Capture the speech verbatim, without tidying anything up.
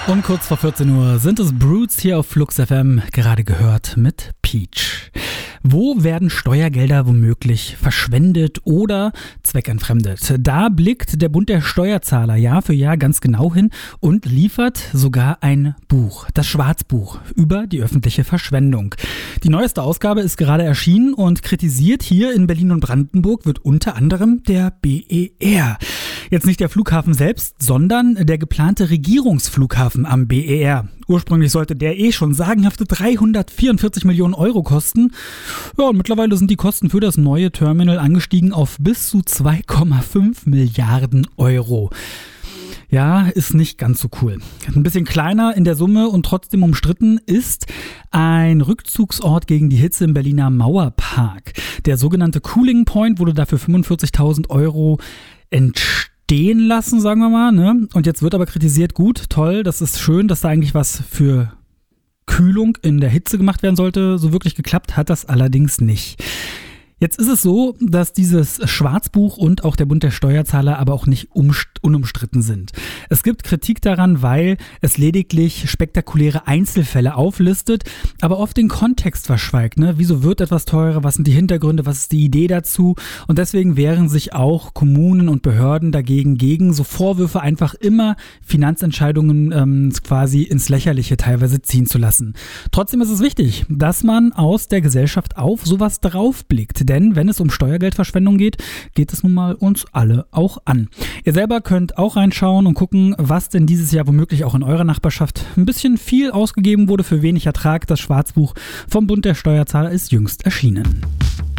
Und kurz vor vierzehn Uhr sind es Brutes hier auf Flux F M, gerade gehört mit Peach. Wo werden Steuergelder womöglich verschwendet oder zweckentfremdet? Da blickt der Bund der Steuerzahler Jahr für Jahr ganz genau hin und liefert sogar ein Buch, das Schwarzbuch über die öffentliche Verschwendung. Die neueste Ausgabe ist gerade erschienen und kritisiert hier in Berlin und Brandenburg wird unter anderem der B E R. Jetzt nicht der Flughafen selbst, sondern der geplante Regierungsflughafen am B E R. Ursprünglich sollte der eh schon sagenhafte dreihundertvierundvierzig Millionen Euro kosten. Ja, und mittlerweile sind die Kosten für das neue Terminal angestiegen auf bis zu zwei Komma fünf Milliarden Euro. Ja, ist nicht ganz so cool. Ein bisschen kleiner in der Summe und trotzdem umstritten ist ein Rückzugsort gegen die Hitze im Berliner Mauerpark. Der sogenannte Cooling Point wurde dafür fünfundvierzigtausend Euro entstehen. stehen lassen, sagen wir mal, ne? Und jetzt wird aber kritisiert, gut, toll, das ist schön, dass da eigentlich was für Kühlung in der Hitze gemacht werden sollte. So wirklich geklappt hat das allerdings nicht. Jetzt ist es so, dass dieses Schwarzbuch und auch der Bund der Steuerzahler aber auch nicht unumstritten sind. Es gibt Kritik daran, weil es lediglich spektakuläre Einzelfälle auflistet, aber oft den Kontext verschweigt. Ne? Wieso wird etwas teurer? Was sind die Hintergründe? Was ist die Idee dazu? Und deswegen wehren sich auch Kommunen und Behörden dagegen gegen so Vorwürfe, einfach immer Finanzentscheidungen ähm, quasi ins Lächerliche teilweise ziehen zu lassen. Trotzdem ist es wichtig, dass man aus der Gesellschaft auf sowas draufblickt. Denn wenn es um Steuergeldverschwendung geht, geht es nun mal uns alle auch an. Ihr selber könnt auch reinschauen und gucken, was denn dieses Jahr womöglich auch in eurer Nachbarschaft ein bisschen viel ausgegeben wurde für wenig Ertrag. Das Schwarzbuch vom Bund der Steuerzahler ist jüngst erschienen.